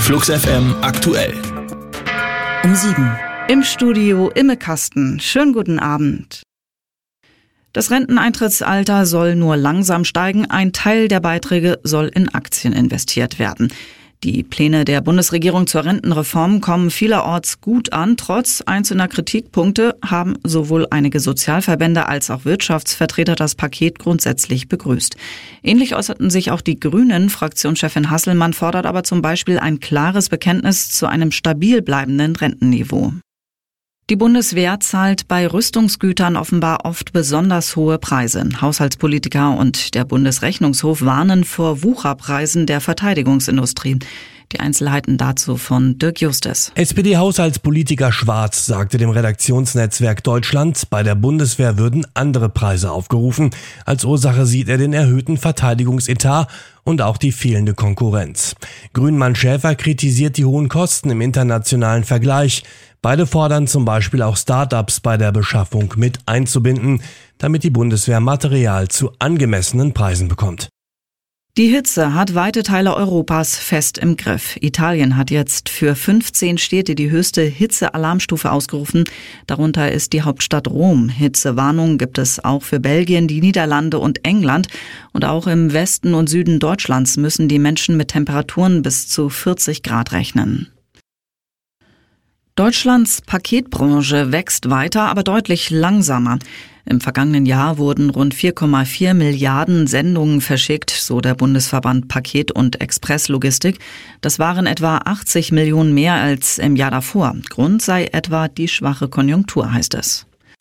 Flux FM aktuell. Um 7. Im Studio Imme Kasten. Schönen guten Abend. Das Renteneintrittsalter soll nur langsam steigen. Ein Teil der Beiträge soll in Aktien investiert werden. Die Pläne der Bundesregierung zur Rentenreform kommen vielerorts gut an. Trotz einzelner Kritikpunkte haben sowohl einige Sozialverbände als auch Wirtschaftsvertreter das Paket grundsätzlich begrüßt. Ähnlich äußerten sich auch die Grünen. Fraktionschefin Hasselmann fordert aber zum Beispiel ein klares Bekenntnis zu einem stabil bleibenden Rentenniveau. Die Bundeswehr zahlt bei Rüstungsgütern offenbar oft besonders hohe Preise. Haushaltspolitiker und der Bundesrechnungshof warnen vor Wucherpreisen der Verteidigungsindustrie. Die Einzelheiten dazu von Dirk Justus. SPD-Haushaltspolitiker Schwarz sagte dem Redaktionsnetzwerk Deutschland, bei der Bundeswehr würden andere Preise aufgerufen. Als Ursache sieht er den erhöhten Verteidigungsetat und auch die fehlende Konkurrenz. Grünmann Schäfer kritisiert die hohen Kosten im internationalen Vergleich. Beide fordern zum Beispiel auch Start-ups bei der Beschaffung mit einzubinden, damit die Bundeswehr Material zu angemessenen Preisen bekommt. Die Hitze hat weite Teile Europas fest im Griff. Italien hat jetzt für 15 Städte die höchste Hitzealarmstufe ausgerufen. Darunter ist die Hauptstadt Rom. Hitzewarnungen gibt es auch für Belgien, die Niederlande und England. Und auch im Westen und Süden Deutschlands müssen die Menschen mit Temperaturen bis zu 40 Grad rechnen. Deutschlands Paketbranche wächst weiter, aber deutlich langsamer. Im vergangenen Jahr wurden rund 4,4 Milliarden Sendungen verschickt, so der Bundesverband Paket- und Expresslogistik. Das waren etwa 80 Millionen mehr als im Jahr davor. Grund sei etwa die schwache Konjunktur, heißt es.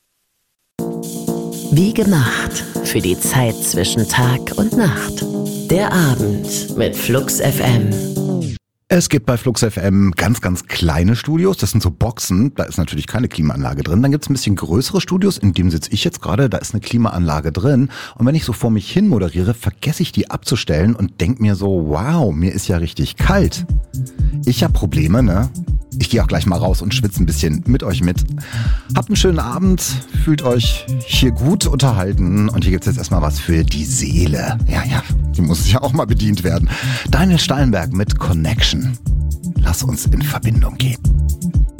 Wie gemacht für die Zeit zwischen Tag und Nacht. Der Abend mit Flux FM. Es gibt bei Flux FM ganz, ganz kleine Studios. Das sind so Boxen. Da ist natürlich keine Klimaanlage drin. Dann gibt's ein bisschen größere Studios. In dem sitze ich jetzt gerade. Da ist eine Klimaanlage drin. Und wenn ich so vor mich hin moderiere, vergesse ich die abzustellen und denke mir so, wow, mir ist ja richtig kalt. Ich habe Probleme, ne? Ich gehe auch gleich mal raus und schwitze ein bisschen mit euch mit. Habt einen schönen Abend. Fühlt euch hier gut unterhalten. Und hier gibt's jetzt erstmal was für die Seele. Ja, die muss ja auch mal bedient werden. Daniel Steinberg mit Connection. Lass uns in Verbindung gehen.